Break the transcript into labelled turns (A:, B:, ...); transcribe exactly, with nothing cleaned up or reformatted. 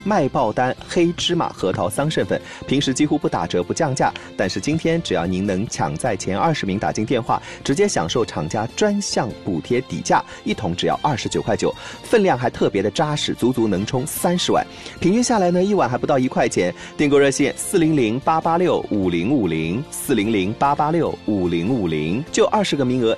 A: 卖爆单黑芝麻核桃桑葚粉，平时几乎不打折不降价，但是今天只要您能抢在前二十名打进电话，直接享受厂家专项补贴底价，一桶只要二十九块九，分量还特别的扎实，足足能冲三十碗，平均下来呢，一碗还不到一块钱。订购热线四零零八八六五零五零四零零八八六五零五零，就二十个名额，